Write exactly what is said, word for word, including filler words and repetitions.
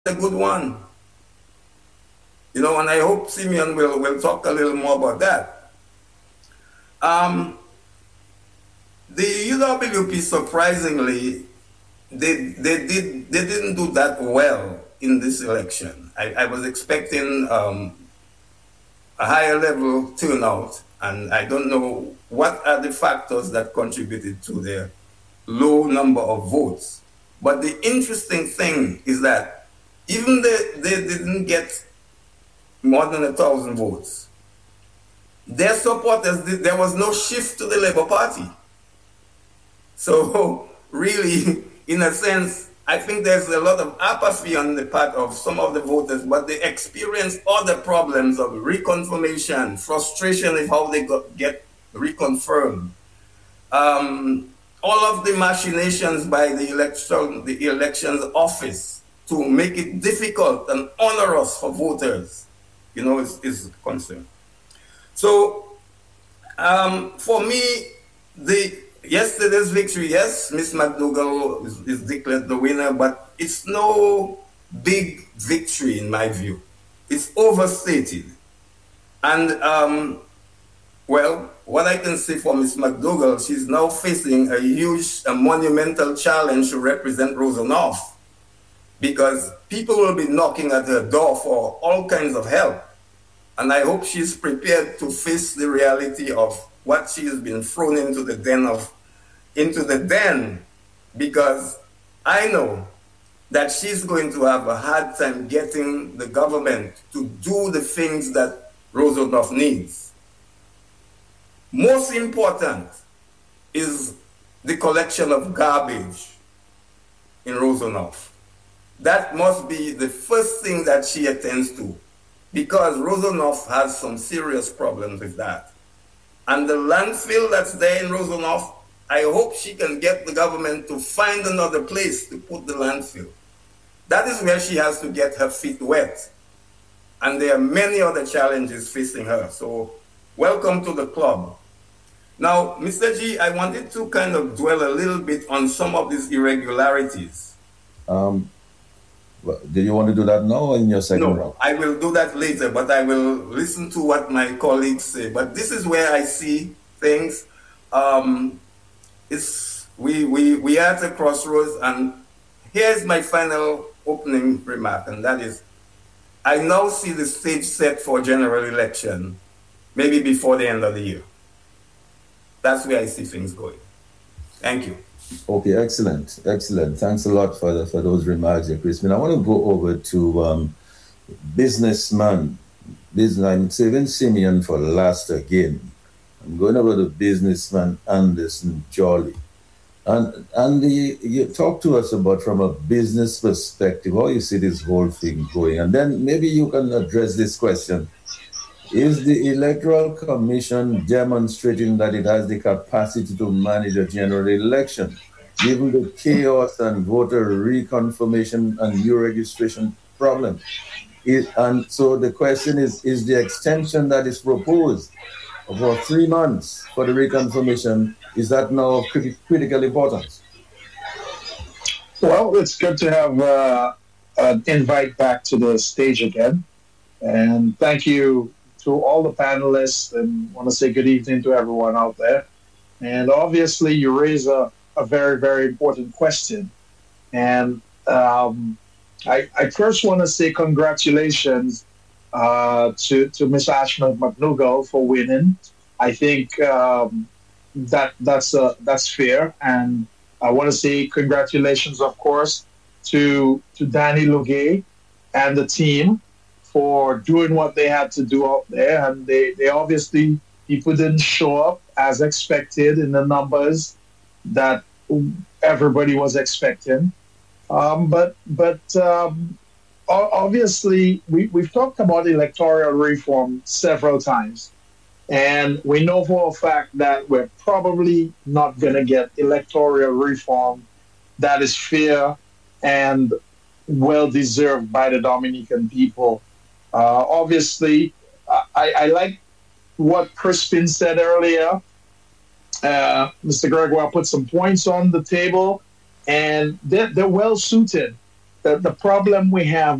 a good one. You know, and I hope Simeon will, will talk a little more about that. Um, the U W P, surprisingly, they, they, did, they didn't do that well in this election. I, I was expecting um, a higher level turnout, and I don't know what are the factors that contributed to their low number of votes. But the interesting thing is that even they, they didn't get more than a thousand votes, their supporters, there was no shift to the Labour Party. So really, in a sense, I think there's a lot of apathy on the part of some of the voters, but they experience other problems of reconfirmation, frustration with how they got, get reconfirmed. Um, all of the machinations by the election, the elections office to make it difficult and onerous for voters, you know, is, is a concern. So um, for me, the yesterday's victory, yes, Miss McDougall is, is declared the winner, but it's no big victory in my view. It's overstated. And, um, well, what I can say for Miss McDougall, she's now facing a huge, a monumental challenge to represent Rosa North, because people will be knocking at her door for all kinds of help. And I hope she's prepared to face the reality of what she has been thrown into the den of, into the den, because I know that she's going to have a hard time getting the government to do the things that Rosa North needs. Most important is the collection of garbage in Rosa North. That must be the first thing that she attends to, because Rosa North has some serious problems with that. And the landfill that's there in Rosa North, I hope she can get the government to find another place to put the landfill. That is where she has to get her feet wet. And there are many other challenges facing her. So welcome to the club. Now, Mister G, I wanted to kind of dwell a little bit on some of these irregularities. Um, do you want to do that now or in your second no, round? I will do that later, but I will listen to what my colleagues say. But this is where I see things. Um, it's, we, we, we are at a crossroads, and here's my final opening remark, and that is, I now see the stage set for general election, maybe before the end of the year. That's where I see things going. Thank you. Okay, excellent, excellent. Thanks a lot for the, for those remarks, Crispin. I want to go over to um, businessman. Business, I'm saving Simeon for last again. I'm going over to businessman Anderson Jolly. And Andy, you talk to us about, from a business perspective, how you see this whole thing going. And then maybe you can address this question. Is the Electoral Commission demonstrating that it has the capacity to manage a general election, given the chaos and voter reconfirmation and new registration problem? It, and so the question is, is the extension that is proposed for three months for the reconfirmation, is that now of crit critical importance? Well, it's good to have uh, an invite back to the stage again. And thank you to all the panelists, and want to say good evening to everyone out there. And obviously you raise a, a very, very important question. And um, I, I first want to say congratulations uh, to, to Miss Ashma McDougall for winning. I think um, that that's, uh, that's fair. And I want to say congratulations, of course, to, to Danny Lugay and the team for doing what they had to do out there. And they, they obviously, people didn't show up as expected in the numbers that everybody was expecting. Um, but but um, obviously, we, we've talked about electoral reform several times. And we know for a fact that we're probably not going to get electoral reform that is fair and well-deserved by the Dominican people. Uh, obviously, I, I like what Crispin said earlier. Uh, Mister Gregoire put some points on the table, and they're, they're well suited. the, the problem we have